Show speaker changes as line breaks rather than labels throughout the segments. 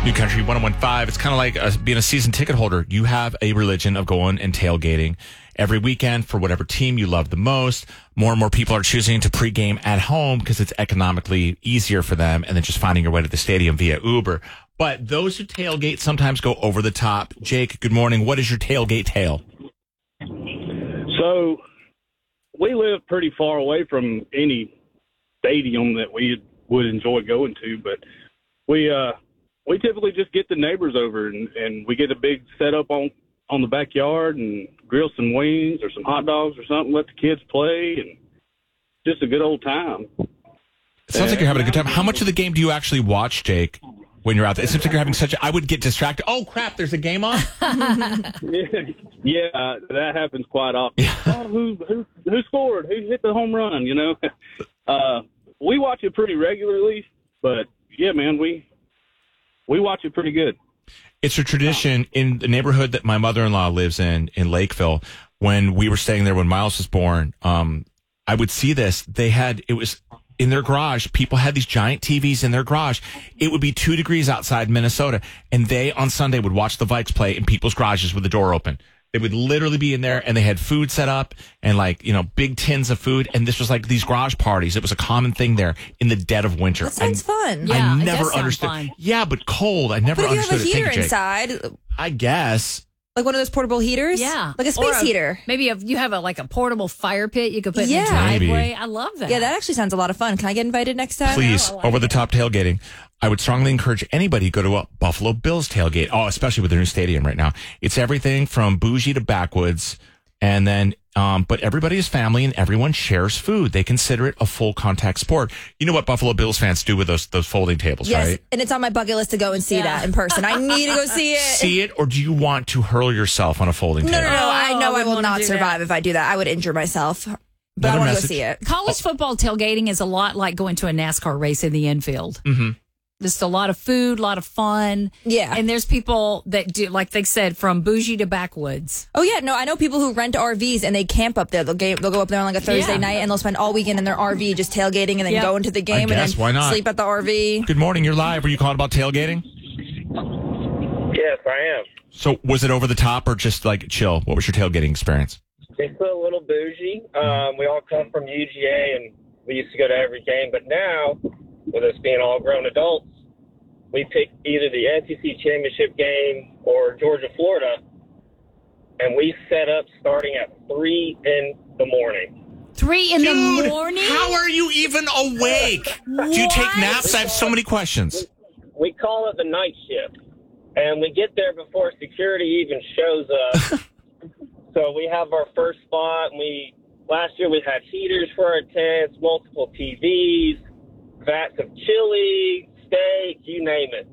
New Country 101.5. It's kind of like being a season ticket holder. You have a religion of going and tailgating every weekend for whatever team you love the most. More and more people are choosing to pregame at home because it's economically easier for them and then just finding your way to the stadium via Uber. But those who tailgate sometimes go over the top. Jake, good morning. What is your tailgate tale?
So we live pretty far away from any stadium that we would enjoy going to, but we typically just get the neighbors over and we get a big setup on the backyard and grill some wings or some hot dogs or something, let the kids play, and just a good old time.
It sounds like you're having a good time. How much of the game do you actually watch, Jake, when you're out there? It seems like you're having I would get distracted. Oh, crap, there's a game on?
Yeah, that happens quite often. Oh, who scored? Who hit the home run, you know? We watch it pretty regularly, but, yeah, man, we watch it pretty good.
It's a tradition in the neighborhood that my mother-in-law lives in Lakeville. When we were staying there when Miles was born, I would see this. It was in their garage. People had these giant TVs in their garage. It would be 2 degrees outside Minnesota, and they, on Sunday, would watch the Vikes play in people's garages with the door open. They would literally be in there, and they had food set up and, big tins of food. And this was like these garage parties. It was a common thing there in the dead of winter.
That sounds fun.
Yeah,
I never understood.
Fun.
Yeah, but cold. I never understood it.
But if you have a heater inside,
I guess.
like one of those portable heaters?
Yeah.
Like a space heater.
Maybe you have a portable fire pit you could put in the
Yeah.
driveway.
Maybe.
I love that.
Yeah, that actually sounds a lot of fun. Can I get invited next time?
Please,
I like
over the top tailgating. I would strongly encourage anybody to go to a Buffalo Bills tailgate. Oh, especially with their new stadium right now. It's everything from bougie to backwoods. And then, but everybody is family and everyone shares food. They consider it a full contact sport. You know what Buffalo Bills fans do with those folding tables,
Yes,
right?
and it's on my bucket list to go and see that in person. I need to go see it.
See it, or do you want to hurl yourself on a folding
No,
table?
I know I
wouldn't
will
wanna
not
do
survive if I do that. I would injure myself. But
Another
I want to go
message.
see it.
College football tailgating is a lot like going to a NASCAR race in the infield.
Mm-hmm.
Just a lot of food, a lot of fun.
Yeah.
And there's people that do, like they said, from bougie to backwoods.
Oh, yeah. No, I know people who rent RVs and they camp up there. They'll go up there on like a Thursday
Yeah.
night and they'll spend all weekend in their RV just tailgating and then
Yep.
go into the game
guess,
and then
why not?
sleep at the RV.
Good morning. You're live. Were you calling about tailgating?
Yes, I am.
So was it over the top or just like chill? What was your tailgating experience?
It's a little bougie. We all come from UGA, and we used to go to every game. But now, with us being all grown adults, we pick either the SEC championship game or Georgia, Florida, and we set up starting at 3 in the morning.
3 in
Dude,
the morning?
how are you even awake? Do you take naps? I have so many questions.
We call it the night shift, and we get there before security even shows up. So we have our first spot. And last year we had heaters for our tents, multiple TVs, vats of chili, steak, you name it.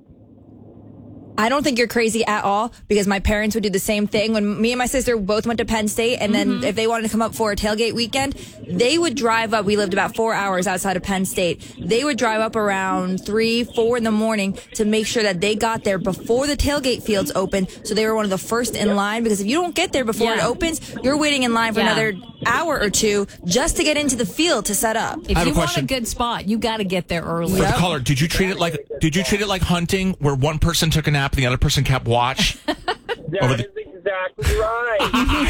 I don't think you're crazy at all because my parents would do the same thing. When me and my sister both went to Penn State, and then if they wanted to come up for a tailgate weekend, they would drive up. We lived about 4 hours outside of Penn State. They would drive up around 3, 4 in the morning to make sure that they got there before the tailgate fields open. So they were one of the first in line, because if you don't get there before it opens, you're waiting in line for another hour or two just to get into the field to set up.
If
I have
you
a
want
question.
a good spot, you got to get there early.
For the caller, did you treat it like hunting, where one person took a nap and the other person kept watch?
That is exactly right.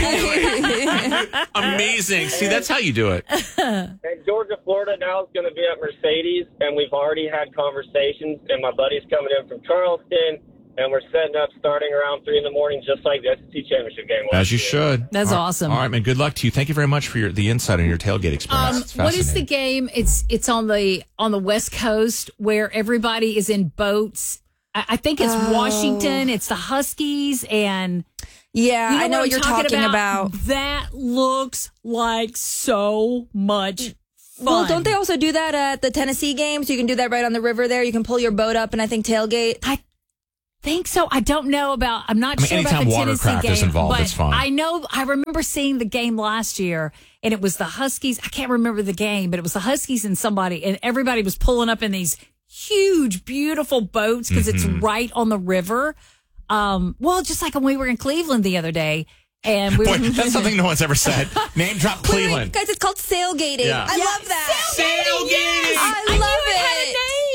Amazing. See, that's how you do it.
And Georgia, Florida now is going to be at Mercedes, and we've already had conversations, and my buddy's coming in from Charleston, and we're setting up starting around 3 in the morning, just like the SEC championship game.
As you should.
That's
All right.
awesome.
All right, man. Good luck to you. Thank you very much for the insight on your tailgate experience. It's
What is the
fascinating.
game? It's on the West Coast where everybody is in boats. I think it's Washington. It's the Huskies, and
Yeah,
you know
I know
what
what you're
I'm
talking about.
That looks like so much fun.
Well, don't they also do that at the Tennessee games? You can do that right on the river there. You can pull your boat up and I think tailgate.
I think so. I don't know about. I'm not sure about
anytime
the Tennessee
watercraft
game,
is involved,
but
it's fun.
I know. I remember seeing the game last year, and it was the Huskies. I can't remember the game, but it was the Huskies and somebody, and everybody was pulling up in these huge, beautiful boats because it's right on the river. Well, just like when we were in Cleveland the other day, and we
Boy,
were.
that's something no one's ever said. Name drop Cleveland.
Wait, guys, it's called sailgating.
Yeah.
I love that.
Sailgating!
I
I
love
knew it had a
it.
name.